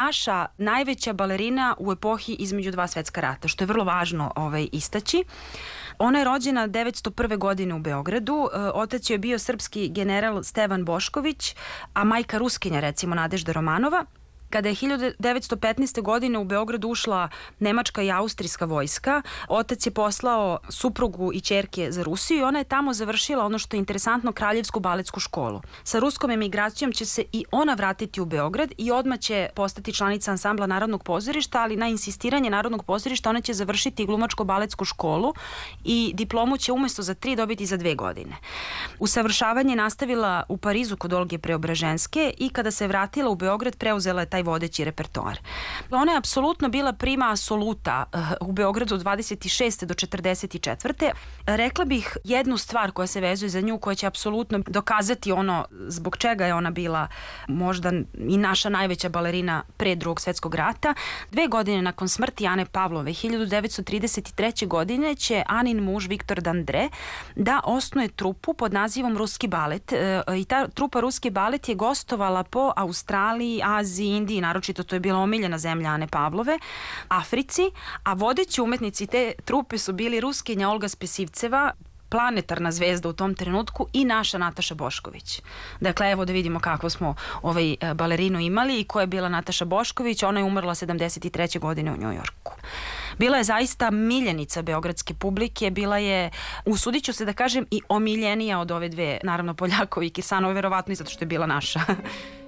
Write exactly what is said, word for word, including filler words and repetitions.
naša najveća balerina u epohi između dva svetska rata, što je vrlo važno ovaj, istaći. Ona je rođena devetsto prve. godine u Beogradu. Otac joj je bio srpski general Stevan Bošković, a majka Ruskinja, recimo Nadežda Romanova. Kada je hiljadu devetsto petnaeste. godine u Beograd ušla nemačka i austrijska vojska, otac je poslao suprugu i ćerke za Rusiju i ona je tamo završila ono što je interesantno, kraljevsku baletsku školu. Sa ruskom emigracijom će se i ona vratiti u Beograd i odmah će postati članica ansambla Narodnog pozorišta, ali na insistiranje Narodnog pozorišta ona će završiti glumačko-baletsku školu i diplomu će umesto za tri dobiti za dve godine. Usavršavanje nastavila u Parizu kod Olge Preobraženske i kada se vratila u Beograd preuzela je taj vodeći repertoar. Ona je apsolutno bila prima asoluta u Beogradu od dvadeset šeste do četrdeset četvrte. Rekla bih jednu stvar koja se vezuje za nju, koja će apsolutno dokazati ono zbog čega je ona bila možda i naša najveća balerina pre Drugog svetskog rata. Dve godine nakon smrti Ane Pavlove, hiljadu devetsto trideset treće. godine, će Anin muž Viktor Dandre da osnuje trupu pod nazivom Ruski balet. I ta trupa Ruski balet je gostovala po Australiji, Aziji, Indiji, naročito to je bila omiljena zemlja Ane Pavlove, Africi, a vodeći umetnici te trupe su bili Ruskinja Olga Spesivceva, planetarna zvezda u tom trenutku, i naša Nataša Bošković. Dakle, evo da vidimo kako smo ovaj balerinu imali i ko je bila Nataša Bošković. Ona je umrla sedamdeset treće. godine u Njujorku. Bila je zaista miljenica beogradske publike, bila je, usudit ću se da kažem, i omiljenija od ove dve, naravno Poljakove i Kirsanove, verovatno i zato što je bila naša.